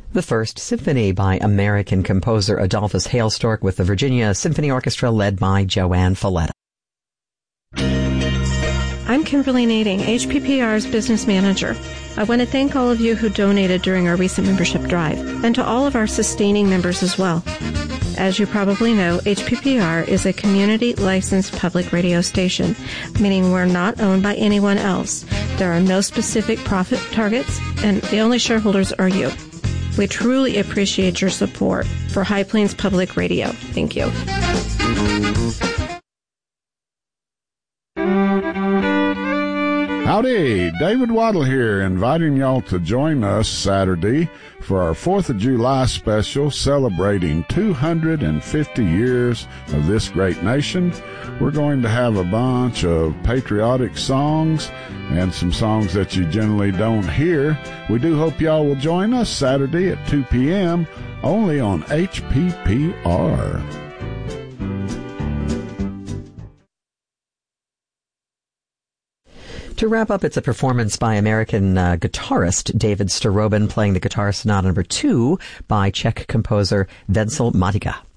The First Symphony by American composer Adolphus Hailstork with the Virginia Symphony Orchestra led by Joanne Falletta. I'm Kimberly Nading, HPPR's business manager. I want to thank all of you who donated during our recent membership drive, and to all of our sustaining members as well. As you probably know, HPPR is a community licensed public radio station, meaning we're not owned by anyone else. There are no specific profit targets, and the only shareholders are you. We truly appreciate your support for High Plains Public Radio. Thank you. Howdy, David Waddle here, inviting y'all to join us Saturday for our 4th of July special celebrating 250 years of this great nation. We're going to have a bunch of patriotic songs and some songs that you generally don't hear. We do hope y'all will join us Saturday at 2 p.m. only on HPPR. To wrap up, it's a performance by American guitarist David Starobin playing the Guitar Sonata No. 2 by Czech composer Vencel Matiga.